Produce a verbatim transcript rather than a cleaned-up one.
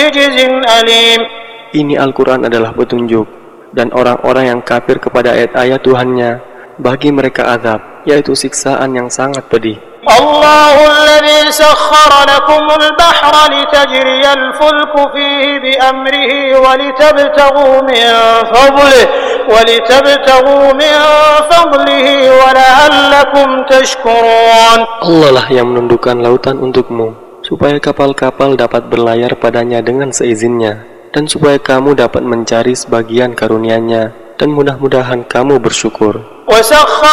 رجز أليم. Ini Al-Quran adalah petunjuk, dan orang-orang yang kafir kepada ayat-ayat Tuhannya, bagi mereka azab, yaitu siksaan yang sangat pedih. الله الذي سخر لكم البحر لتجري الفلك فيه بأمره ولتبتغوا من فضله ولتبتغوا من فضله ولعلكم تشكرون. Allah lah yang menundukkan lautan untukmu, supaya kapal-kapal dapat berlayar padanya dengan seizinnya, dan supaya kamu dapat mencari sebagian karunia-Nya, dan mudah-mudahan kamu bersyukur. وسخر